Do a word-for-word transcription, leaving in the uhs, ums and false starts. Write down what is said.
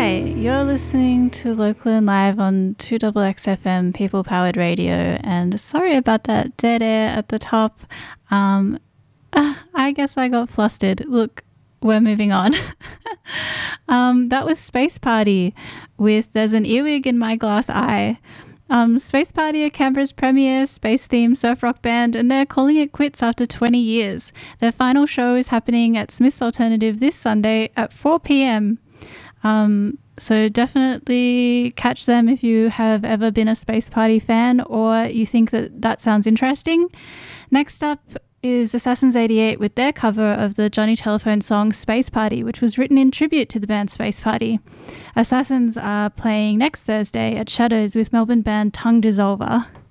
Hi, you're listening to Local and Live on two X X F M People Powered Radio, and sorry about that dead air at the top. Um, uh, I guess I got flustered. Look, we're moving on. um, that was Space Party with There's an Earwig in My Glass Eye. Um, Space Party are Canberra's premier space-themed surf rock band, and they're calling it quits after twenty years. Their final show is happening at Smith's Alternative this Sunday at four p.m. Um, so definitely catch them if you have ever been a Space Party fan or you think that that sounds interesting. Next up is Assassins eighty-eight with their cover of the Johnny Telephone song Space Party, which was written in tribute to the band Space Party. Assassins are playing next Thursday at Shadows with Melbourne band Tongue Dissolver.